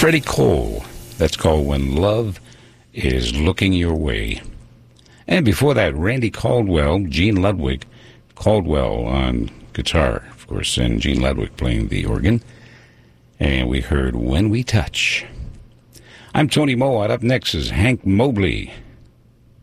Freddie Cole. That's called When Love Is Looking Your Way. And before that, Randy Caldwell, Gene Ludwig. Caldwell on guitar, of course, and Gene Ludwig playing the organ. And we heard When We Touch. I'm Tony Mowat. Up next is Hank Mobley.